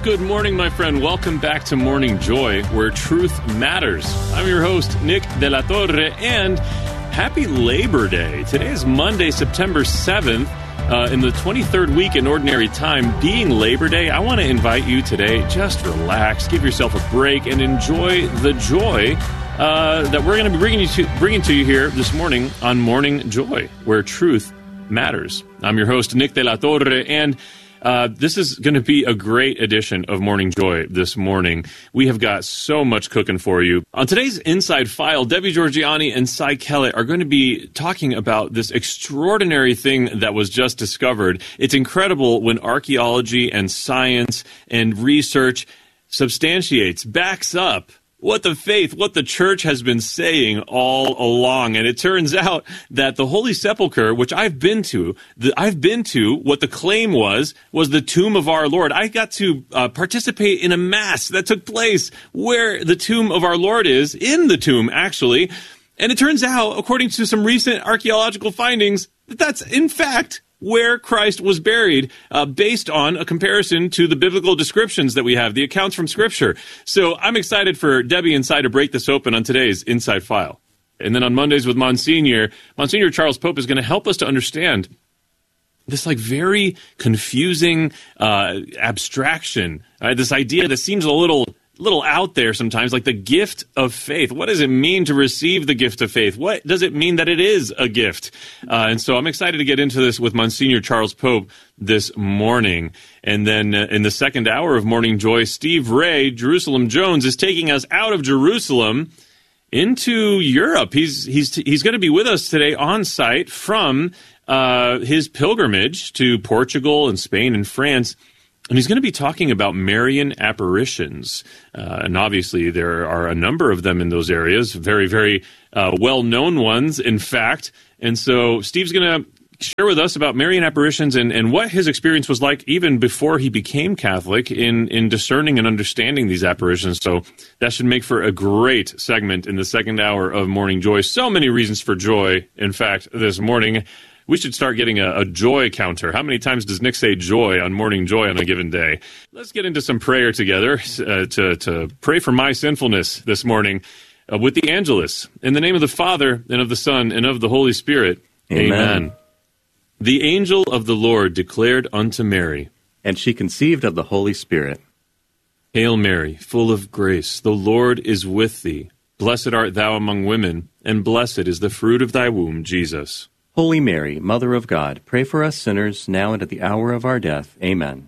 Good morning, my friend. Welcome back to Morning Joy, where truth matters. I'm your host, Nick De La Torre, and happy Labor Day. Today is Monday, September 7th, in the 23rd week in Ordinary Time. Being Labor Day, I want to invite you today, just relax, give yourself a break, and enjoy the joy that we're going to be bringing to you here this morning on Morning Joy, where truth matters. I'm your host, Nick De La Torre, and this is going to be a great edition of Morning Joy this morning. We have got so much cooking for you. On today's Inside File, Debbie Georgianni and Cy Kellett are going to be talking about this extraordinary thing that was just discovered. It's incredible when archaeology and science and research substantiates, backs up what the faith, what the church has been saying all along. And it turns out that the Holy Sepulchre, which I've been to what the claim was the tomb of our Lord. I got to participate in a mass that took place where the tomb of our Lord is, in the tomb, actually. And it turns out, according to some recent archaeological findings, that that's, in fact, where Christ was buried, based on a comparison to the biblical descriptions that we have, the accounts from Scripture. So I'm excited for Debbie and Cy to break this open on today's Inside File. And then on Mondays with Monsignor Charles Pope is going to help us to understand this very confusing abstraction, this idea that seems a little out there sometimes, like the gift of faith. What does it mean to receive the gift of faith? What does it mean that it is a gift? And so I'm excited to get into this with Monsignor Charles Pope this morning. And then in the second hour of Morning Joy, Steve Ray, Jerusalem Jones, is taking us out of Jerusalem into Europe. He's going to be with us today on site from his pilgrimage to Portugal and Spain and France. And he's going to be talking about Marian apparitions. And obviously, there are a number of them in those areas, very, very well-known ones, in fact. And so Steve's going to share with us about Marian apparitions and what his experience was like even before he became Catholic in discerning and understanding these apparitions. So that should make for a great segment in the second hour of Morning Joy. So many reasons for joy, in fact, this morning. We should start getting a joy counter. How many times does Nick say joy on Morning Joy on a given day? Let's get into some prayer together to pray for my sinfulness this morning with the Angelus. In the name of the Father, and of the Son, and of the Holy Spirit. Amen. The angel of the Lord declared unto Mary, and she conceived of the Holy Spirit. Hail Mary, full of grace, the Lord is with thee. Blessed art thou among women, and blessed is the fruit of thy womb, Jesus. Holy Mary, Mother of God, pray for us sinners, now and at the hour of our death. Amen.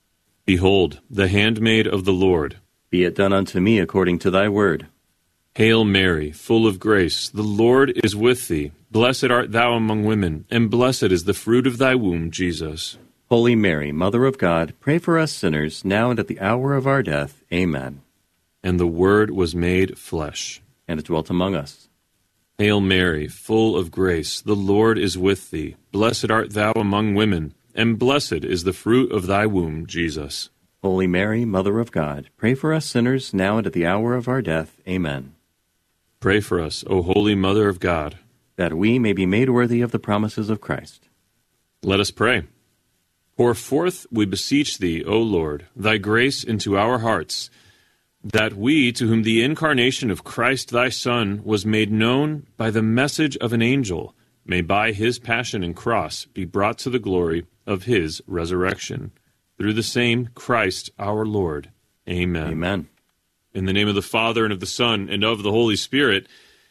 Behold, the handmaid of the Lord. Be it done unto me according to thy word. Hail Mary, full of grace, the Lord is with thee. Blessed art thou among women, and blessed is the fruit of thy womb, Jesus. Holy Mary, Mother of God, pray for us sinners, now and at the hour of our death. Amen. And the Word was made flesh, and dwelt among us. Hail Mary, full of grace, the Lord is with thee. Blessed art thou among women, and blessed is the fruit of thy womb, Jesus. Holy Mary, Mother of God, pray for us sinners, now and at the hour of our death. Amen. Pray for us, O Holy Mother of God, that we may be made worthy of the promises of Christ. Let us pray. Pour forth, we beseech thee, O Lord, thy grace into our hearts, that we, to whom the incarnation of Christ thy Son was made known by the message of an angel, may by his passion and cross be brought to the glory of his resurrection. Through the same Christ our Lord. Amen. Amen. In the name of the Father, and of the Son, and of the Holy Spirit.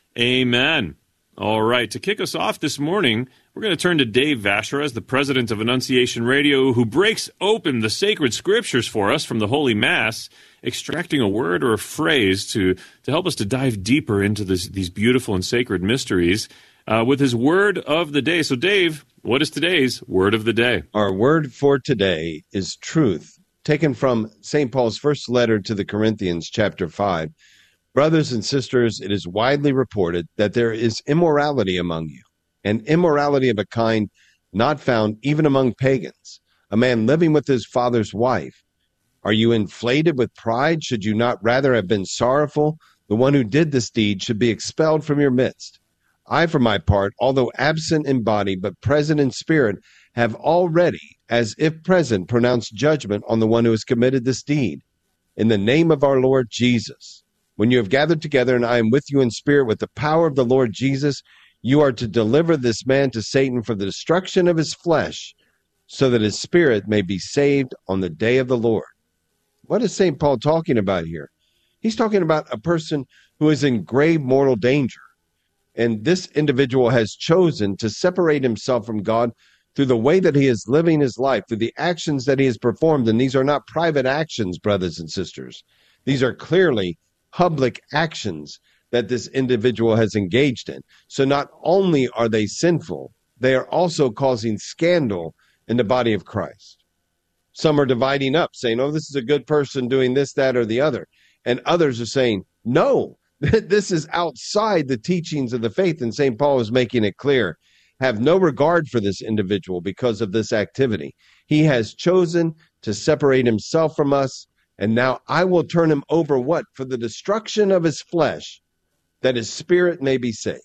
Amen. All right, to kick us off this morning, we're going to turn to Dave Vacherez, the president of Annunciation Radio, who breaks open the sacred scriptures for us from the Holy Mass, extracting a word or a phrase to help us to dive deeper into these beautiful and sacred mysteries with his word of the day. So, Dave, what is today's word of the day? Our word for today is truth, taken from St. Paul's first letter to the Corinthians, chapter 5. Brothers and sisters, it is widely reported that there is immorality among you, and immorality of a kind not found even among pagans, a man living with his father's wife. Are you inflated with pride? Should you not rather have been sorrowful? The one who did this deed should be expelled from your midst. I, for my part, although absent in body but present in spirit, have already, as if present, pronounced judgment on the one who has committed this deed. In the name of our Lord Jesus, when you have gathered together, and I am with you in spirit with the power of the Lord Jesus, you are to deliver this man to Satan for the destruction of his flesh, so that his spirit may be saved on the day of the Lord. What is St. Paul talking about here? He's talking about a person who is in grave mortal danger. And this individual has chosen to separate himself from God through the way that he is living his life, through the actions that he has performed. And these are not private actions, brothers and sisters. These are clearly public actions that this individual has engaged in. So not only are they sinful, they are also causing scandal in the body of Christ. Some are dividing up, saying, oh, this is a good person doing this, that, or the other. And others are saying, no, this is outside the teachings of the faith. And St. Paul is making it clear. Have no regard for this individual because of this activity. He has chosen to separate himself from us. And now I will turn him over what? For the destruction of his flesh, that his spirit may be saved.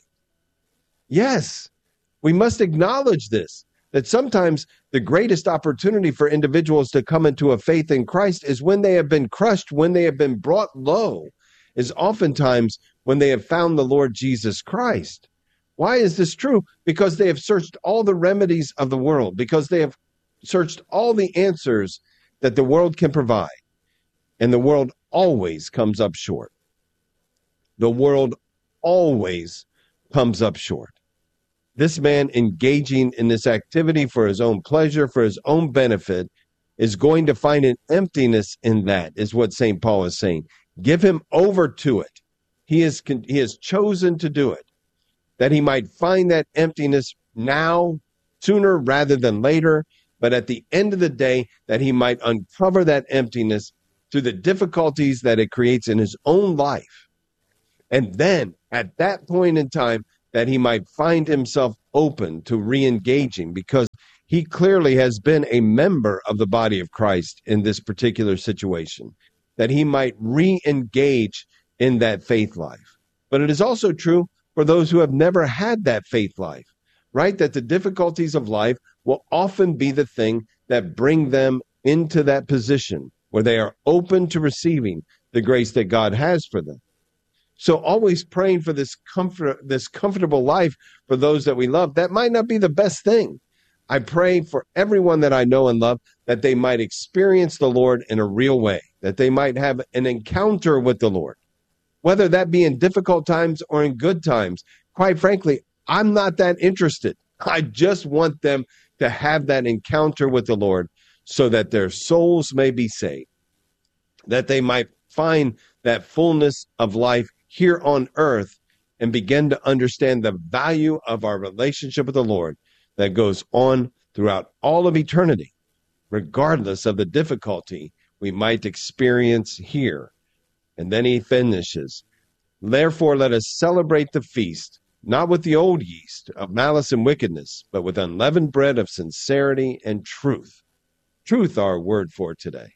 Yes, we must acknowledge this, that sometimes the greatest opportunity for individuals to come into a faith in Christ is when they have been crushed, when they have been brought low, is oftentimes when they have found the Lord Jesus Christ. Why is this true? Because they have searched all the remedies of the world, because they have searched all the answers that the world can provide. And the world always comes up short. The world always comes up short. This man engaging in this activity for his own pleasure, for his own benefit, is going to find an emptiness in that, is what St. Paul is saying. Give him over to it. He has chosen to do it, that he might find that emptiness now, sooner rather than later, but at the end of the day, that he might uncover that emptiness through the difficulties that it creates in his own life. And then, at that point in time, that he might find himself open to re-engaging, because he clearly has been a member of the body of Christ in this particular situation, that he might re-engage in that faith life. But it is also true for those who have never had that faith life, right? That the difficulties of life will often be the thing that bring them into that position where they are open to receiving the grace that God has for them. So always praying for this comfortable life for those that we love, that might not be the best thing. I pray for everyone that I know and love that they might experience the Lord in a real way, that they might have an encounter with the Lord, whether that be in difficult times or in good times. Quite frankly, I'm not that interested. I just want them to have that encounter with the Lord so that their souls may be saved, that they might find that fullness of life here on earth and begin to understand the value of our relationship with the Lord that goes on throughout all of eternity, regardless of the difficulty we might experience here. And then he finishes, therefore let us celebrate the feast, not with the old yeast of malice and wickedness, but with unleavened bread of sincerity and truth. Truth, our word for today.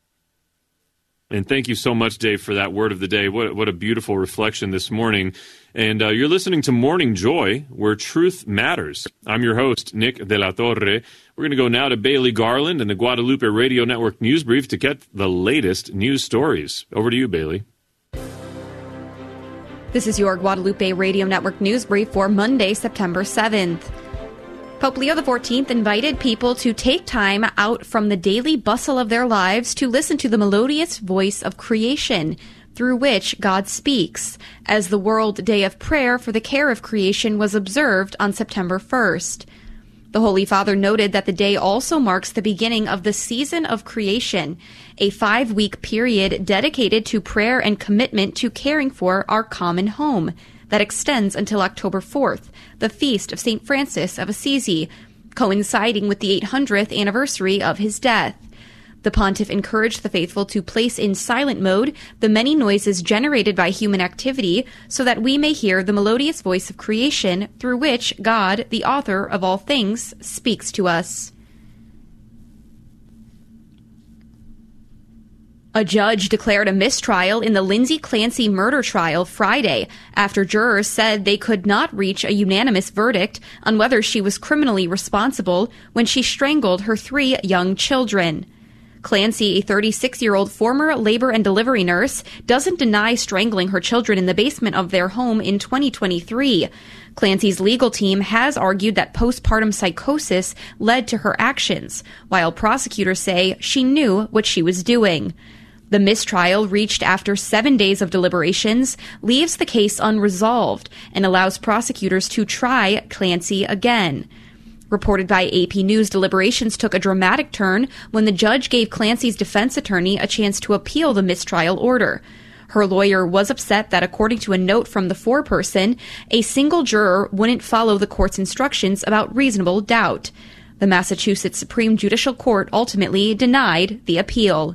And thank you so much, Dave, for that word of the day. What a beautiful reflection this morning. And you're listening to Morning Joy, where truth matters. I'm your host, Nick de la Torre. We're going to go now to Bailey Garland and the Guadalupe Radio Network News Brief to get the latest news stories. Over to you, Bailey. This is your Guadalupe Radio Network News Brief for Monday, September 7th. Pope Leo XIV invited people to take time out from the daily bustle of their lives to listen to the melodious voice of creation, through which God speaks, as the World Day of Prayer for the Care of Creation was observed on September 1st. The Holy Father noted that the day also marks the beginning of the Season of Creation, a 5-week period dedicated to prayer and commitment to caring for our common home, that extends until October 4th, the feast of St. Francis of Assisi, coinciding with the 800th anniversary of his death. The pontiff encouraged the faithful to place in silent mode the many noises generated by human activity so that we may hear the melodious voice of creation through which God, the author of all things, speaks to us. A judge declared a mistrial in the Lindsay Clancy murder trial Friday after jurors said they could not reach a unanimous verdict on whether she was criminally responsible when she strangled her 3 young children. Clancy, a 36-year-old former labor and delivery nurse, doesn't deny strangling her children in the basement of their home in 2023. Clancy's legal team has argued that postpartum psychosis led to her actions, while prosecutors say she knew what she was doing. The mistrial, reached after 7 days of deliberations, leaves the case unresolved and allows prosecutors to try Clancy again. Reported by AP News, deliberations took a dramatic turn when the judge gave Clancy's defense attorney a chance to appeal the mistrial order. Her lawyer was upset that, according to a note from the foreperson, a single juror wouldn't follow the court's instructions about reasonable doubt. The Massachusetts Supreme Judicial Court ultimately denied the appeal.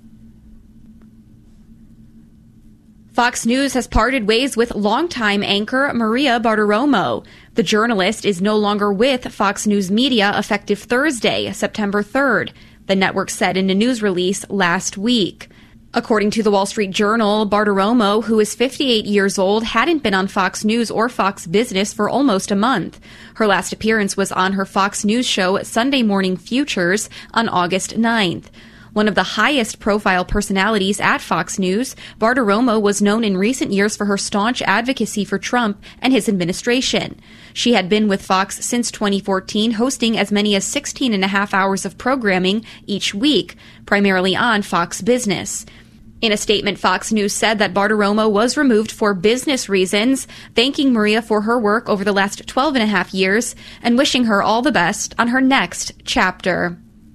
Fox News has parted ways with longtime anchor Maria Bartiromo. The journalist is no longer with Fox News Media effective Thursday, September 3rd, the network said in a news release last week. According to the Wall Street Journal, Bartiromo, who is 58 years old, hadn't been on Fox News or Fox Business for almost a month. Her last appearance was on her Fox News show Sunday Morning Futures on August 9th. One of the highest profile personalities at Fox News, Bartiromo was known in recent years for her staunch advocacy for Trump and his administration. She had been with Fox since 2014, hosting as many as 16 and a half hours of programming each week, primarily on Fox Business. In a statement, Fox News said that Bartiromo was removed for business reasons, thanking Maria for her work over the last 12 and a half years and wishing her all the best on her next chapter.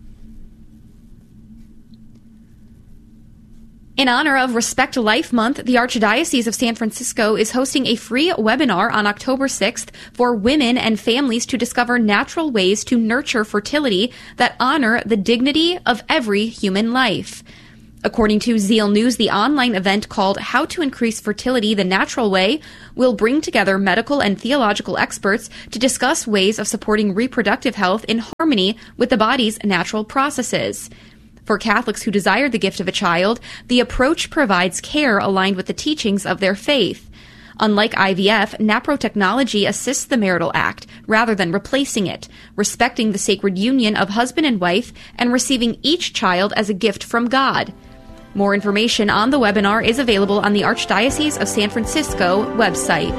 In honor of Respect Life Month, the Archdiocese of San Francisco is hosting a free webinar on October 6th for women and families to discover natural ways to nurture fertility that honor the dignity of every human life. According to Zeal News, the online event called How to Increase Fertility the Natural Way will bring together medical and theological experts to discuss ways of supporting reproductive health in harmony with the body's natural processes. For Catholics who desire the gift of a child, the approach provides care aligned with the teachings of their faith. Unlike IVF, naprotechnology assists the marital act rather than replacing it, respecting the sacred union of husband and wife and receiving each child as a gift from God. More information on the webinar is available on the Archdiocese of San Francisco website.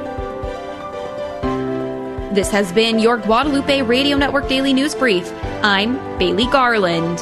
This has been your Guadalupe Radio Network Daily News Brief. I'm Bailey Garland.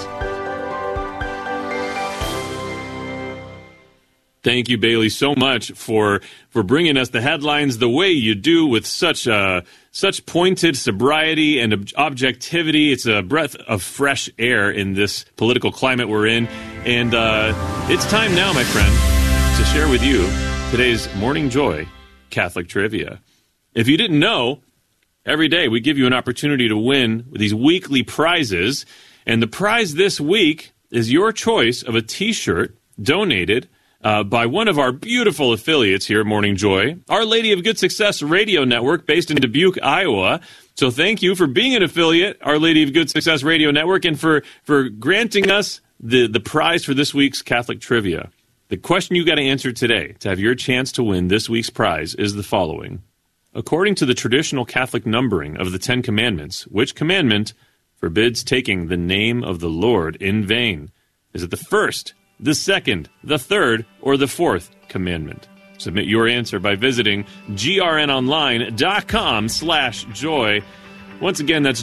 Thank you, Bailey, so much for bringing us the headlines the way you do with such pointed sobriety and objectivity. It's a breath of fresh air in this political climate we're in. And it's time now, my friend, to share with you today's Morning Joy Catholic Trivia. If you didn't know, every day we give you an opportunity to win these weekly prizes. And the prize this week is your choice of a T-shirt donated by one of our beautiful affiliates here at Morning Joy, Our Lady of Good Success Radio Network, based in Dubuque, Iowa. So thank you for being an affiliate, Our Lady of Good Success Radio Network, and for granting us the prize for this week's Catholic Trivia. The question you got to answer today to have your chance to win this week's prize is the following. According to the traditional Catholic numbering of the Ten Commandments, which commandment forbids taking the name of the Lord in vain? Is it the first, the second, the third, or the fourth commandment? Submit your answer by visiting grnonline.com/joy. Once again, that's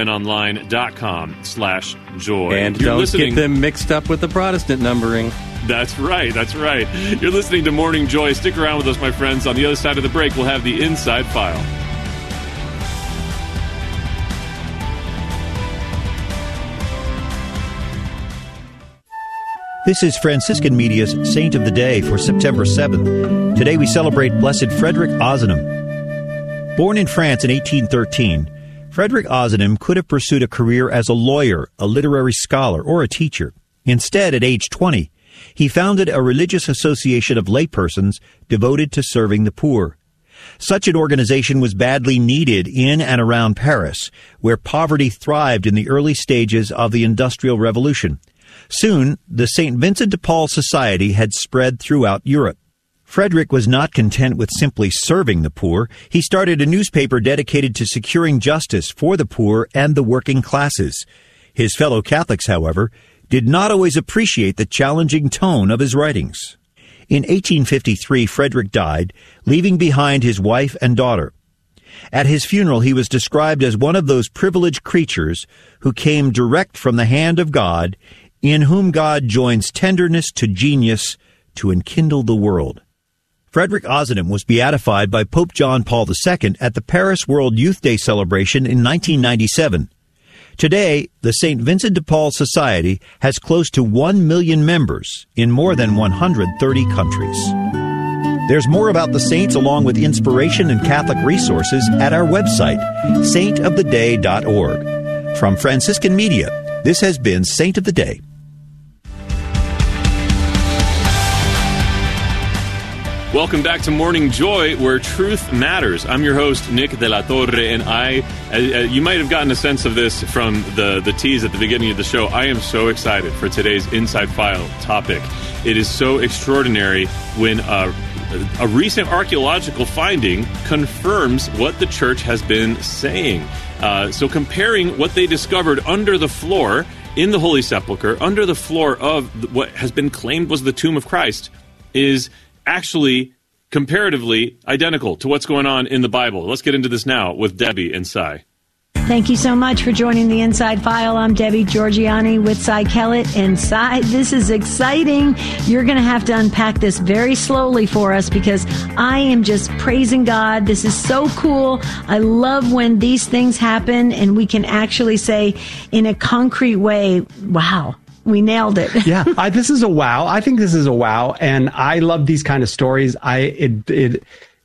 grnonline.com/joy. And don't get them mixed up with the Protestant numbering. That's right, that's right. You're listening to Morning Joy. Stick around with us, my friends. On the other side of the break, we'll have the Inside File. This is Franciscan Media's Saint of the Day for September 7th. Today we celebrate Blessed Frederick Ozanam. Born in France in 1813, Frederick Ozanam could have pursued a career as a lawyer, a literary scholar, or a teacher. Instead, at age 20, he founded a religious association of laypersons devoted to serving the poor. Such an organization was badly needed in and around Paris, where poverty thrived in the early stages of the Industrial Revolution. Soon, the St. Vincent de Paul Society had spread throughout Europe. Frederick was not content with simply serving the poor. He started a newspaper dedicated to securing justice for the poor and the working classes. His fellow Catholics, however, did not always appreciate the challenging tone of his writings. In 1853, Frederick died, leaving behind his wife and daughter. At his funeral, he was described as one of those privileged creatures who came direct from the hand of God, in whom God joins tenderness to genius to enkindle the world. Frederick Ozanam was beatified by Pope John Paul II at the Paris World Youth Day celebration in 1997. Today, the St. Vincent de Paul Society has close to 1 million members in more than 130 countries. There's more about the saints along with inspiration and Catholic resources at our website, saintoftheday.org. From Franciscan Media, this has been Saint of the Day. Welcome back to Morning Joy, where truth matters. I'm your host, Nick de la Torre, and you might have gotten a sense of this from the tease at the beginning of the show. I am so excited for today's Inside File topic. It is so extraordinary when a recent archaeological finding confirms what the church has been saying. So comparing what they discovered under the floor in the Holy Sepulchre, under the floor of what has been claimed was the tomb of Christ, is actually comparatively identical to what's going on in the Bible. Let's get into this now with Debbie and Cy. Thank you so much for joining the Inside File. I'm Debbie Georgiani with Cy Kellett. And Cy, this is exciting. You're going to have to unpack this very slowly for us because I am just praising God. This is so cool. I love when these things happen and we can actually say in a concrete way, wow. We nailed it. Yeah, this is a wow. I think this is a wow, and I love these kind of stories. I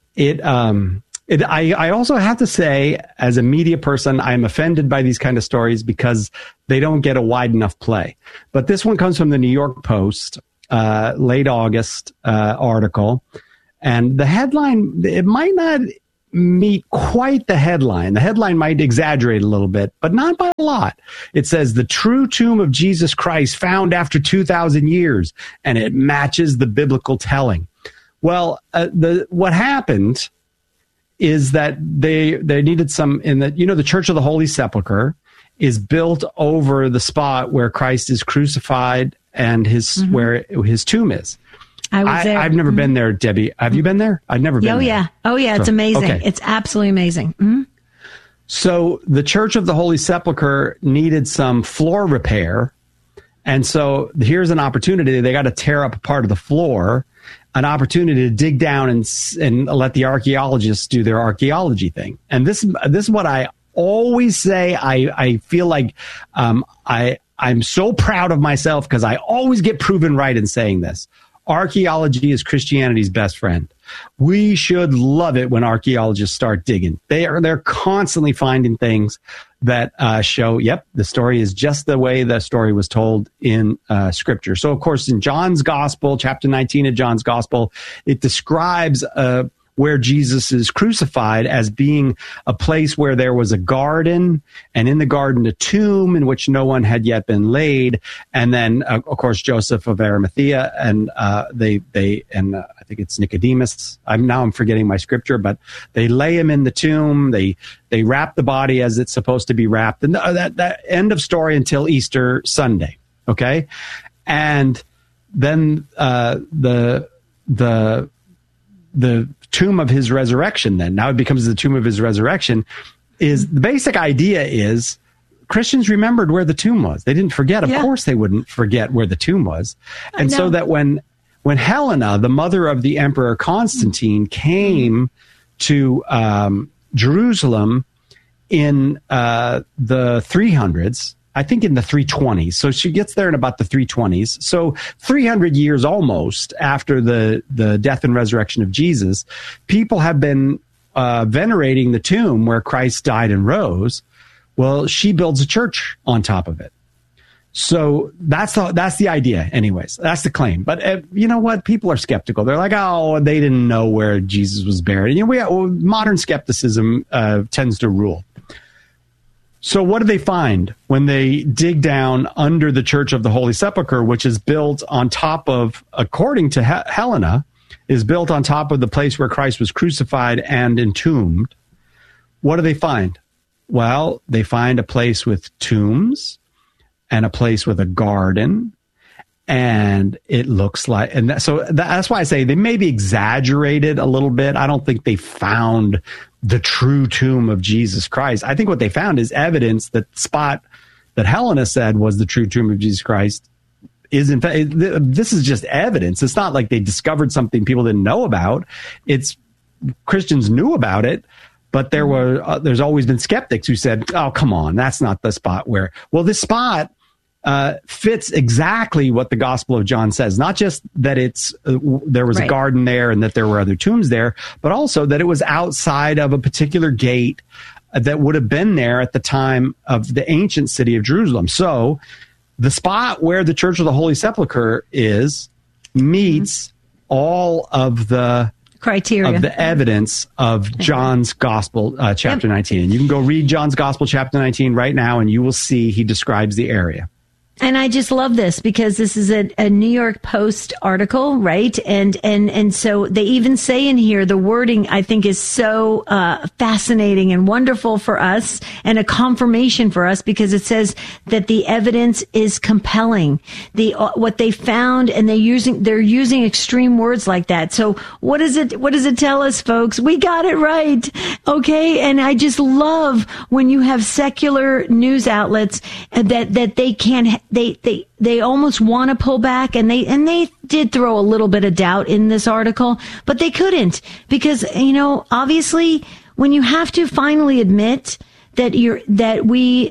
also have to say, as a media person, I'm offended by these kind of stories because they don't get a wide enough play. But this one comes from the New York Post, late August article, and the headline, it might not meet quite the headline. The headline might exaggerate a little bit, but not by a lot. It says, the true tomb of Jesus Christ found after 2,000 years, and it matches the biblical telling. Well, what happened is that they needed some, the Church of the Holy Sepulchre is built over the spot where Christ is crucified and where his tomb is. I was there. I've never been there, Debbie. Have you been there? I've never been there. Oh, yeah. It's amazing. Okay. It's absolutely amazing. Mm-hmm. So the Church of the Holy Sepulchre needed some floor repair. And so here's an opportunity. They got to tear up a part of the floor, an opportunity to dig down and let the archaeologists do their archaeology thing. And this is what I always say. I feel like I'm so proud of myself because I always get proven right in saying this. Archaeology is Christianity's best friend. We should love it when archaeologists start digging. They're constantly finding things that show, yep, the story is just the way the story was told in Scripture. So, of course, in John's Gospel, chapter 19 of John's Gospel, it describes where Jesus is crucified as being a place where there was a garden, and in the garden a tomb in which no one had yet been laid, and then of course Joseph of Arimathea and I think it's Nicodemus. I'm forgetting my scripture, but they lay him in the tomb. They wrap the body as it's supposed to be wrapped, and that end of story until Easter Sunday. Okay, and then the tomb of his resurrection, then now it becomes the tomb of his resurrection, is the basic idea is Christians remembered where the tomb was. They didn't forget. Of course they wouldn't forget where the tomb was. And so that when Helena, the mother of the Emperor Constantine, came to Jerusalem in the 300s, I think in the 320s. So she gets there in about the 320s. So 300 years almost after the death and resurrection of Jesus, people have been venerating the tomb where Christ died and rose. Well, she builds a church on top of it. So that's the idea anyways. That's the claim. But you know what? People are skeptical. They're like, oh, they didn't know where Jesus was buried. Modern skepticism tends to rule. So what do they find when they dig down under the Church of the Holy Sepulchre, which is built on top of, according to Helena, is built on top of the place where Christ was crucified and entombed? What do they find? Well, they find a place with tombs and a place with a garden. And it looks like, and that's why I say they maybe exaggerated a little bit. I don't think they found the true tomb of Jesus Christ. I think what they found is evidence that the spot that Helena said was the true tomb of Jesus Christ is, in fact, this is just evidence. It's not like they discovered something people didn't know about. It's Christians knew about it, but there's always been skeptics who said, oh, come on, that's not the spot where, well, this spot fits exactly what the Gospel of John says. Not just that there was a garden there and that there were other tombs there, but also that it was outside of a particular gate that would have been there at the time of the ancient city of Jerusalem. So the spot where the Church of the Holy Sepulchre meets all of the criteria of the evidence of John's Gospel, chapter 19. And you can go read John's Gospel, chapter 19 right now, and you will see he describes the area. And I just love this because this is a New York Post article, right? And so they even say in here, the wording I think is so fascinating and wonderful for us and a confirmation for us, because it says that the evidence is compelling. What they found, and they're using extreme words like that. So what does it tell us, folks? We got it right. Okay. And I just love when you have secular news outlets that they can't, they almost want to pull back, and they did throw a little bit of doubt in this article, but they couldn't, because, obviously when you have to finally admit that we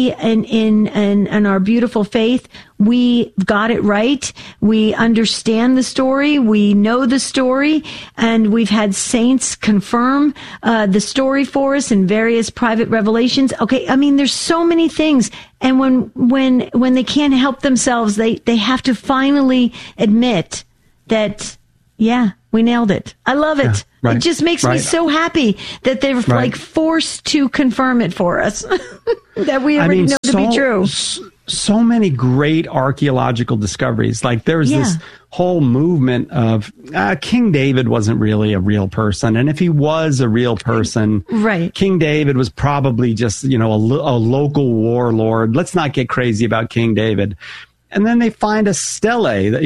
in our beautiful faith, we got it right. We understand the story. We know the story, and we've had saints confirm the story for us in various private revelations. Okay, I mean, there's so many things, and when they can't help themselves, they have to finally admit that, yeah, we nailed it. I love it. Yeah, right, it just makes me so happy that they're like forced to confirm it for us that we already know to be true. So many great archaeological discoveries. Like there's this whole movement of King David wasn't really a real person. And if he was a real person, King David was probably just, a local warlord. Let's not get crazy about King David. And then they find a stele,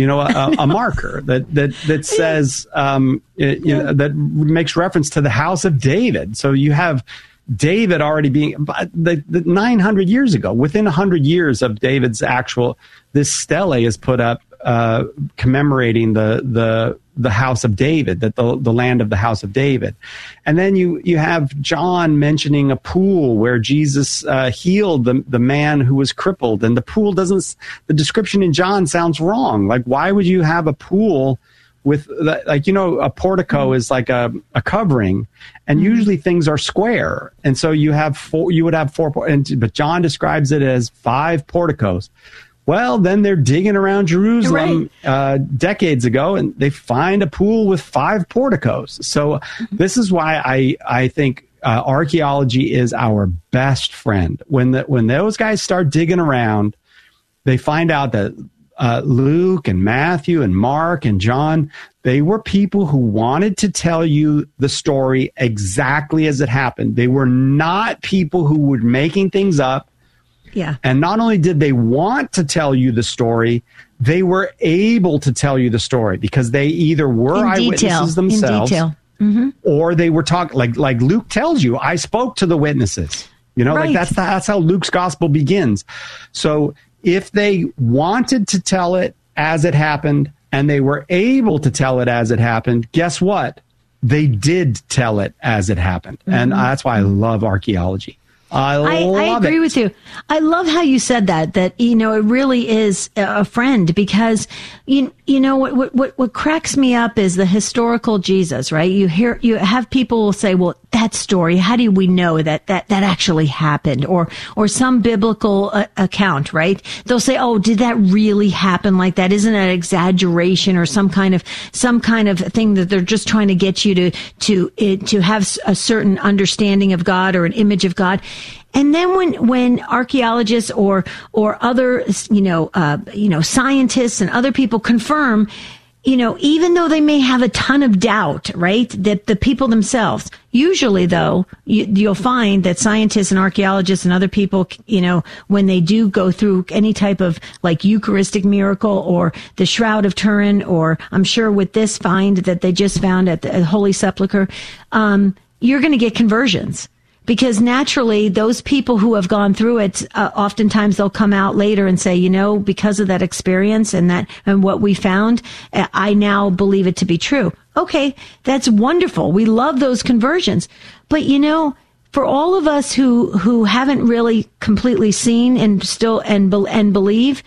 a marker that says, that makes reference to the house of David. So you have David already being, the 900 years ago, within 100 years of David's this stele is put up, commemorating the house of David, the land of the house of David. And then you have John mentioning a pool where Jesus healed the man who was crippled, and the pool the description in John sounds wrong. Like, why would you have a pool with a portico is like a covering, and usually things are square, and so you would have four, but John describes it as 5 porticos. Well, then they're digging around Jerusalem decades ago, and they find a pool with 5 porticos. So this is why I think archaeology is our best friend. When those guys start digging around, they find out that Luke and Matthew and Mark and John, they were people who wanted to tell you the story exactly as it happened. They were not people who were making things up. Yeah. And not only did they want to tell you the story, they were able to tell you the story because they either were eyewitnesses themselves, or they were talking like Luke tells you, I spoke to the witnesses. Like that's how Luke's gospel begins. So if they wanted to tell it as it happened and they were able to tell it as it happened, guess what? They did tell it as it happened. And that's why I love archaeology. I agree with you. I love how you said that it really is a friend, because what cracks me up is the historical Jesus, right? You have people say, well, that story? How do we know that actually happened? Or some biblical account, right? They'll say, oh, did that really happen like that? Isn't it an exaggeration or some kind of thing that they're just trying to get you to have a certain understanding of God or an image of God? And then when archaeologists or other, scientists and other people confirm, even though they may have a ton of doubt, right, that the people themselves, usually though, you'll find that scientists and archaeologists and other people, when they do go through any type of like Eucharistic miracle or the Shroud of Turin, or I'm sure with this find that they just found at the Holy Sepulchre, you're going to get conversions. Because naturally, those people who have gone through it, oftentimes they'll come out later and say, because of that experience and what we found, I now believe it to be true. Okay, that's wonderful. We love those conversions. But for all of us who haven't really completely seen and still and believe,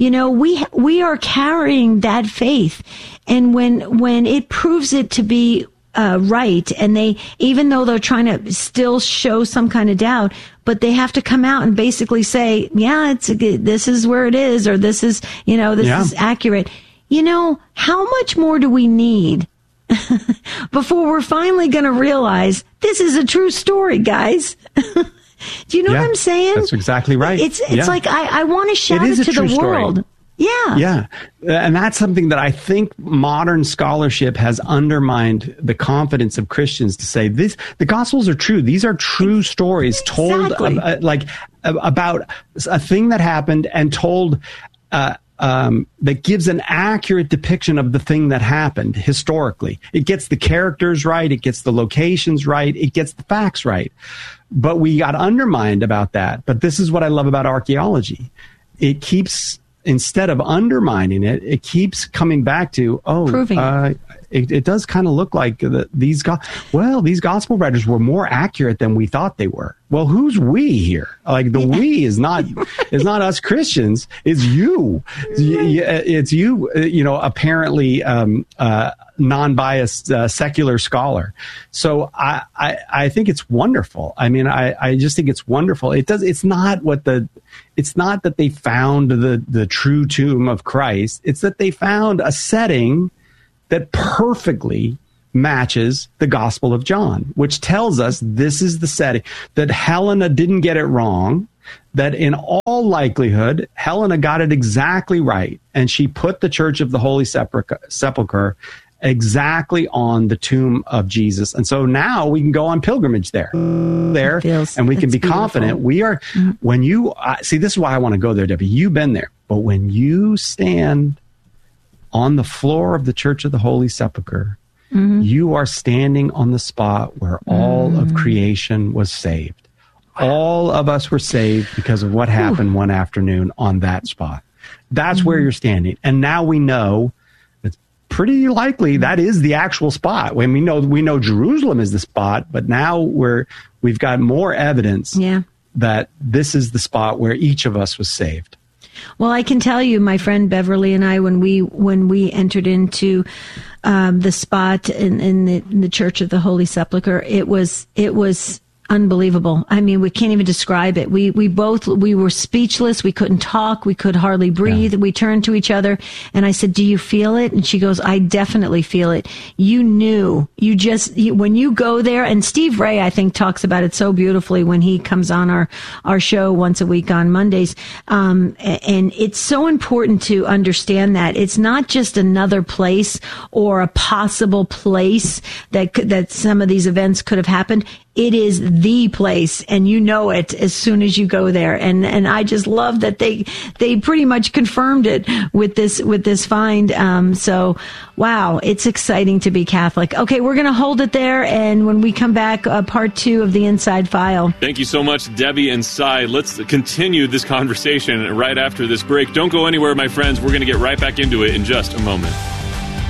we are carrying that faith. And when it proves it to be right, and they, even though they're trying to still show some kind of doubt, but they have to come out and basically say, yeah, this is where it is, or this is, is accurate. How much more do we need before we're finally going to realize this is a true story, guys? Do you know what I'm saying? That's exactly right. It's like, I want to shout it to the world. Story. Yeah. Yeah. And that's something that I think modern scholarship has undermined the confidence of Christians to say the Gospels are true. These are true stories told about a thing that happened and told that gives an accurate depiction of the thing that happened historically. It gets the characters right. It gets the locations right. It gets the facts right. But we got undermined about that. But this is what I love about archaeology. It keeps, instead of undermining it, it keeps coming back to, proving it does kind of look like these gospel writers were more accurate than we thought they were. Well, who's we here? Like the we is not us Christians. It's you. It's you. Apparently non-biased secular scholar. So I think it's wonderful. I mean, I just think it's wonderful. It's not that they found the true tomb of Christ. It's that they found a setting that perfectly matches the Gospel of John, which tells us this is the setting, that Helena didn't get it wrong, that in all likelihood, Helena got it exactly right, and she put the Church of the Holy Sepulchre exactly on the tomb of Jesus. And so now we can go on pilgrimage there, and we can be confident. We are, when you, see, this is why I want to go there, Debbie. You've been there. But when you stand on the floor of the Church of the Holy Sepulchre, you are standing on the spot where all of creation was saved. All of us were saved because of what happened one afternoon on that spot. That's where you're standing. And now we know it's pretty likely that is the actual spot. When we know Jerusalem is the spot, but now we've got more evidence that this is the spot where each of us was saved. Well, I can tell you, my friend Beverly and I, when we entered into the spot in the Church of the Holy Sepulchre, it was unbelievable. I mean, we can't even describe it. We were speechless. We couldn't talk. We could hardly breathe. Yeah. We turned to each other and I said, "Do you feel it?" And she goes, "I definitely feel it." You knew. When you go there, and Steve Ray, I think, talks about it so beautifully when he comes on our show once a week on Mondays. And it's so important to understand that it's not just another place or a possible place that some of these events could have happened. It is the place, and you know it as soon as you go there. And I just love that they pretty much confirmed it with this find. So, wow, it's exciting to be Catholic. Okay, we're going to hold it there, and when we come back, part 2 of the Inside File. Thank you so much, Debbie and Cy. Let's continue this conversation right after this break. Don't go anywhere, my friends. We're going to get right back into it in just a moment.